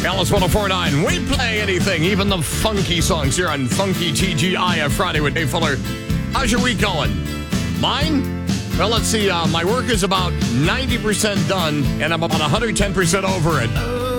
Alice 1049. We play anything, even the funky songs here on Funky TGIF Friday with Dave Fuller. How's your week going? Mine? Well, let's see. My work is about 90% done, and I'm about 110% over it.